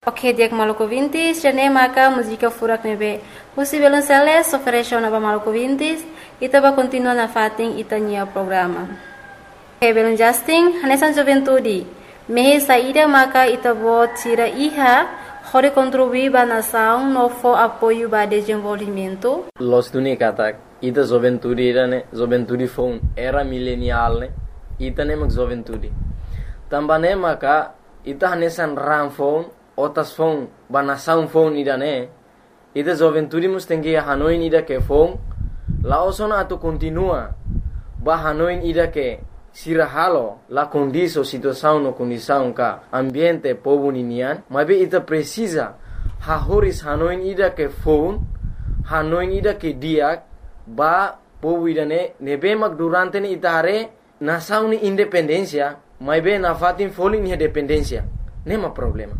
Ok, diak Maluku Vintis, jane maka música furak nebe. Husi belum seles, oferecer na Maluku Vintis, ita ba continua na fating ita nia programa. Ok, belum Justin, hanesan juventude. Mehe saída maka ita bot tira iha, hore contribuir ba nação no for apoio ba desenvolvimento. Los tuni katak, ita juventude ne, juventude phone era milenial ne, ita ne mak juventude. Tambane maka ita hanesan ram phone, otas phone, ba nação phone ida ne, ita juventude mus tengi Hanoi ida ke phone, laosona atu continua, ba Hanoi ida ke sirahalo la condição situação no condição ka ambiente povo ninian, mas ita precisa hahoris Hanoi ida ke phone, Hanoi ida ke diak, ba povo ida ne, nebe mak durante ni ita hare nação ni independência, mas na fatin foling ni dependência, nema problema.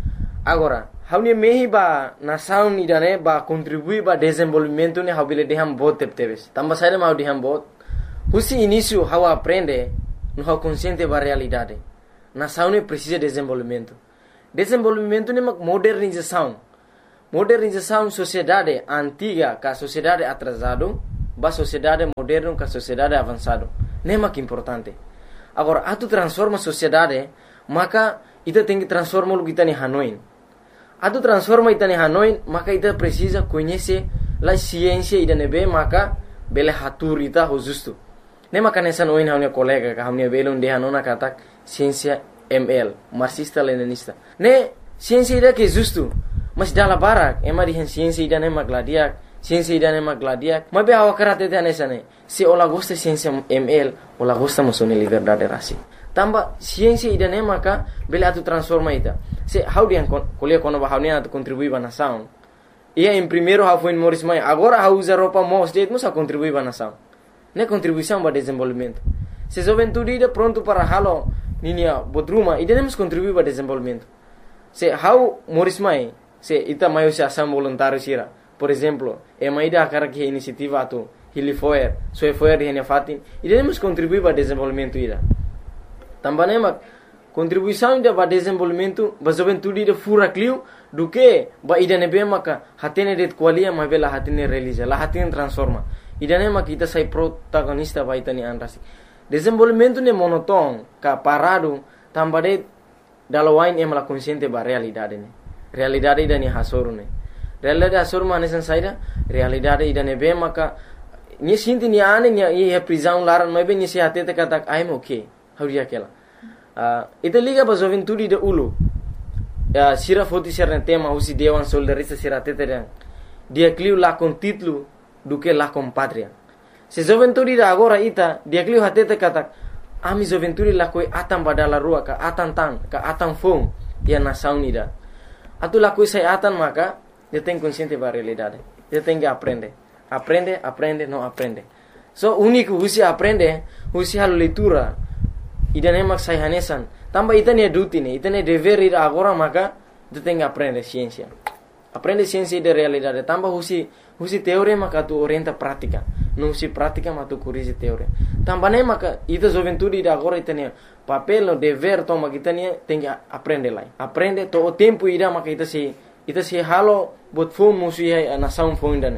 Agora, haune mehi ba nação ida ne ba contribuir ba desenvolvimento ne habile deham bot tepteves. Tamba saída mau deham bot. Husi início how aprende, no how consciente ba realidade. Nação ne precisa de desenvolvimento. Desenvolvimento ne mak modernização. Modernização sociedade antiga ka sociedade atrasado, ba sociedade moderno ka sociedade avançado. Ne mak importante. Agora, atu transforma sociedade, maka ita tem que transformar o que está em Hanoi. Atu transforma ita em Hanoi, maka ita precisa conhecer a ciência ida nebe, maka bele hatur ita ho justo. Ne maka nessa noin haunia colega, ka haunia belon de hanona katak ciência ML, marxista leninista. Ne ciência ida que justo, mas dala barak, ema di ciência ida ne magladiak, ciência ida ne magladiak. Mas be awakarate te nessa ne. Se ola gosta ciência ML, ola gosta mosone liberdade rasi. Tamba ciência ida ne maka bele atu transforma ita. Se how dia kuliah kono ba haunia atu contribui ba nação. Ia em primeiro how foi em Morris Mai, agora how usa roupa mos de musa contribui ba nação. Ne contribuição ba desenvolvimento. Se juventude ida pronto para halo ninia bodruma, ida nemos contribui ba desenvolvimento. Se how Morris Mai, se ita maio se ação voluntário sira. Por exemplo, emaida akara que iniciativa atu Hilifoer, Soefoer de Fatin, ida nemos contribui ba desenvolvimento ida. Também mak contribuição ida ba desenvolvimento ba juventude ida fura clio do que ba ida nebe maka hatene det qualia ma bela hatene realiza la hatene transforma ida ne mak ita sai protagonista ba itani anrasi desenvolvimento ne monoton ka parado tambade dalawain em la consciente ba realidade ne realidade ida ni hasoru ne realidade hasoru ma nesan saida realidade ida nebe maka ni sinti ni ane ni e prisão laran ma be ni se hatete katak I'm okay hauria kela ita liga ba juventude de ulu sira foti serna tema usi dewan soldarista sira teteren dia clio la con título do que la com patria se juventude da agora ita dia clio hatete kata ami juventude la koi atam badala rua ka atam fom dia nação nida atu la koi sai atan maka dia tem consciente ba realidade dia tem que aprende não aprende so único usi aprende usi halo leitura ida nemak sai hanesan tamba ita ne duty ne ita ne dever ida agora maka tu tem que aprender ciência de realidade tamba husi teoria maka tu orienta prática não husi prática mas tu corrige teoria tamba ne maka ita juventude ida agora ita ne papel no dever toma kita ne tem que aprender lá aprende to o tempo ida maka ita se halo bot phone musi a nação phone dane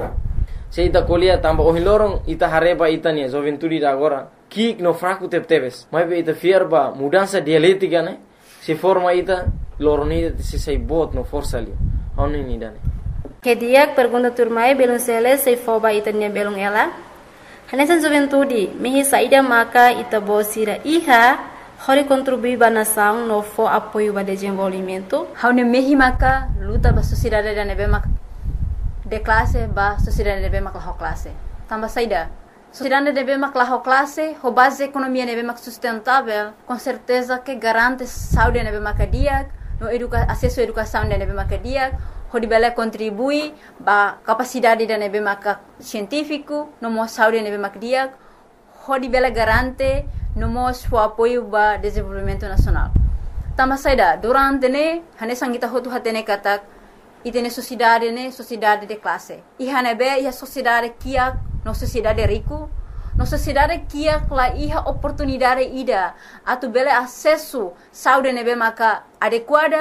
se ita colia tamba o hilorong ita hareba ita ne juventude ida agora kik no fraco tepteves mas ita fierba mudança dialética né se forma ita loroni se sai bot no força ali oni ni dane Que dia pergunta turmai belum seles se foba ita nia belum ela hanesan juventude mehi saída maka ita bosira iha hori contribuir ba nação no for apoio ba desenvolvimento haune mehi maka luta ba sociedade da nebe maka de classe ba sociedade nebe maka ho classe tamba saída sociedade nebe maka ho classe ho base economia nebe maka sustentável com certeza que garante saúde nebe maka dia no acesso à educação nebe maka dia ho dibela contribui ba capacidade da nebe maka científico no mo saúde nebe maka dia ho dibela garante no mo o apoio ba desenvolvimento nacional tamba saída durante ne hanesan kita hotu hatene katak itene sociedade de classe ihanebe ia sociedade kia no sociedade rico no sociedade kia la iha oportunidade ida atu bele acesso saúde nebe maka adequada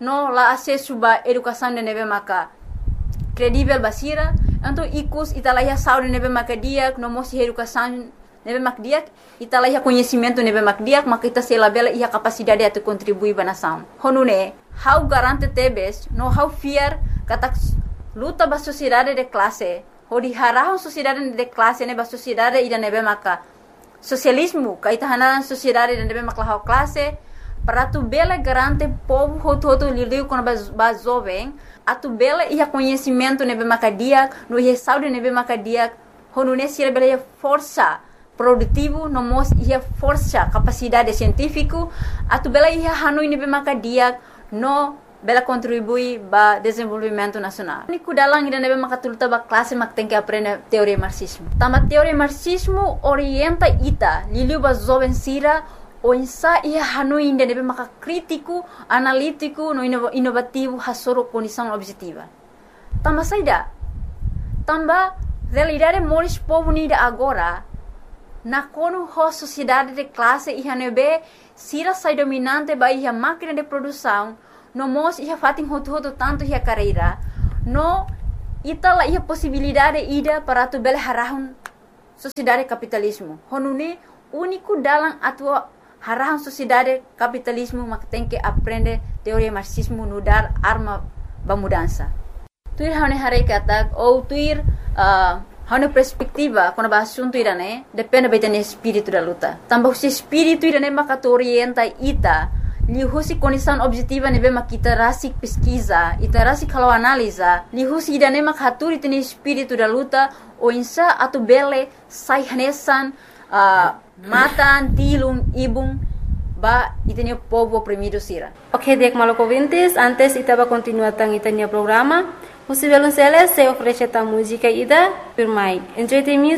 no la acesso ba educação de nebe maka credível basira, então ikus italaya saúde nebe maka diak, no mosi educação nebe mak diak, italaya conhecimento nebe mak diak, maka ita se labela ia capacidade de contribuir ba nação. Honune, how garante tebes, no how fear katak luta ba sociedade de classe, hodi harahon sociedade de classe nebe sociedade ida nebe maka socialismo, kaita hanaran sociedade de nebe maka classe, para tu bela garante povo hoto lidiu com ba jovem, a tu bela ia conhecimento nebe maka diak, no ia saúde nebe maka diak, honune sira bela ia força produtivo, no mos ia força capacidade científico, a tu bela ia hanui nebe maka diak, no bela contribui ba desenvolvimento nacional. Niku dalang ida nebe maka tuluta ba classe mak tem que aprender teoria marxismo. Tama teoria marxismo orienta ita liliu ba jovem sira o insa ia hanui ida nebe maka crítico, analítico, no inovativo hasoro condição objetiva. Tama saida. Tamba realidade moris povo nida agora na kono ho sociedade de classe ia nebe sira sai dominante ba ia máquina de produção, no mos ia fatin hoto tanto ia carreira, no itala ia possibilidade ida para tu bela harahun sociedade capitalismo. Honune único dalam atua harahun sociedade capitalismo mak tem que aprender teoria marxismo no dar arma ba mudança. Tuir hane hare katak ou tuir hane perspectiva quando ba assunto irane depende betene espírito da luta. Tambah se espírito irane maka orienta ita lihusi condição objetiva nebe makita rasik pesquisa, ita rasik kalau analisa, lihusi idane mak haturi tene espírito da luta o insa atu bele sai hanesan matan tilum ibung ba itene povo oprimido sira. Ok, dek malok ouvintes, antes ita va continuar tang itanya programa. Musivelunceles se oferece ta música ida per mai. Enjoy the music.